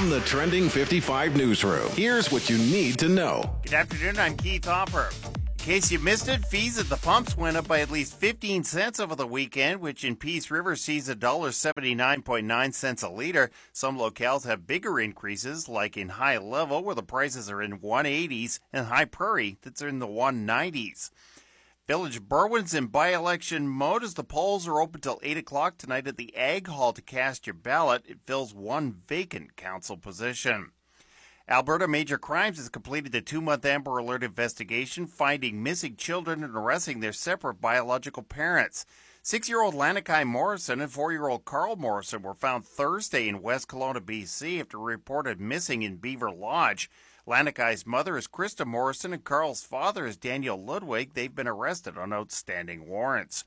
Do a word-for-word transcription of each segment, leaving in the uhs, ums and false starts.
From the Trending fifty-five newsroom, here's what you need to know. Good afternoon, I'm Keith Hopper. In case you missed it, fees at the pumps went up by at least fifteen cents over the weekend, which in Peace River sees one dollar seventy-nine point nine cents a liter. Some locales have bigger increases, like in High Level, where the prices are in one eighties, and High Prairie, that's in the one nineties. Village Berwyn's in by-election mode as the polls are open till eight o'clock tonight at the Ag Hall to cast your ballot. It fills one vacant council position. Alberta Major Crimes has completed a two-month Amber Alert investigation, finding missing children and arresting their separate biological parents. Six-year-old Lanakai Morrison and four-year-old Carl Morrison were found Thursday in West Kelowna, B C, after reported missing in Beaver Lodge. Lanakai's mother is Krista Morrison and Carl's father is Daniel Ludwig. They've been arrested on outstanding warrants.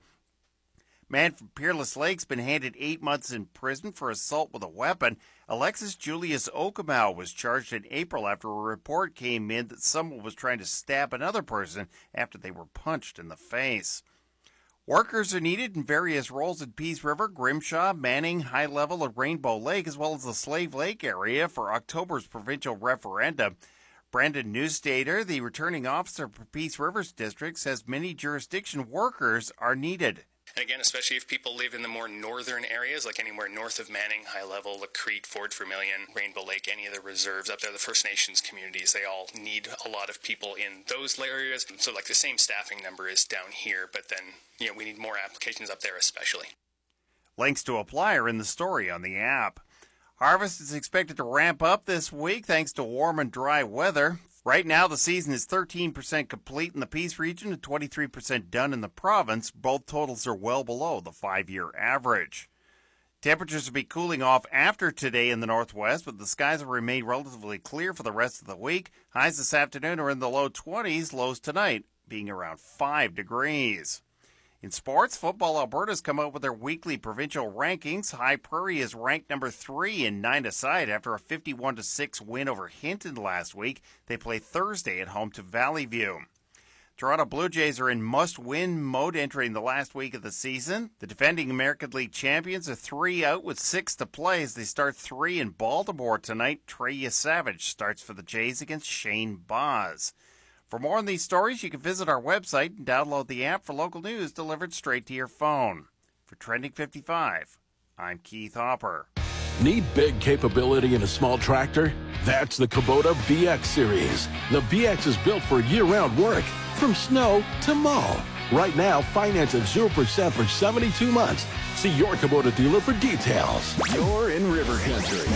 Man from Peerless Lake's been handed eight months in prison for assault with a weapon. Alexis Julius Okamau was charged in April after a report came in that someone was trying to stab another person after they were punched in the face. Workers are needed in various roles at Peace River, Grimshaw, Manning, High Level, and Rainbow Lake, as well as the Slave Lake area for October's provincial referendum. Brandon Newstater, the returning officer for Peace River's district, says many jurisdiction workers are needed. And again, especially if people live in the more northern areas, like anywhere north of Manning, High Level, Lacrete, Fort Vermilion, Rainbow Lake, any of the reserves up there, the First Nations communities, they all need a lot of people in those areas. So like the same staffing number is down here, but then, you know, we need more applications up there especially. Links to apply are in the story on the app. Harvest is expected to ramp up this week thanks to warm and dry weather. Right now, the season is thirteen percent complete in the Peace region and twenty-three percent done in the province. Both totals are well below the five-year average. Temperatures will be cooling off after today in the northwest, but the skies will remain relatively clear for the rest of the week. Highs this afternoon are in the low twenties, lows tonight being around five degrees. In sports, Football Alberta's come out with their weekly provincial rankings. High Prairie is ranked number three in nine-a-side after a fifty-one to six win over Hinton last week. They play Thursday at home to Valley View. Toronto Blue Jays are in must-win mode entering the last week of the season. The defending American League champions are three out with six to play as they start three in Baltimore tonight. Trey Savage starts for the Jays against Shane Baz. For more on these stories, you can visit our website and download the app for local news delivered straight to your phone. For Trending fifty-five, I'm Keith Hopper. Need big capability in a small tractor? That's the Kubota V X series. The V X is built for year-round work, from snow to mow. Right now, finance at zero percent for seventy-two months. See your Kubota dealer for details. You're in River Country.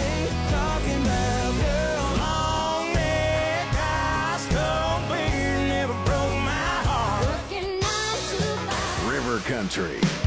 River Country.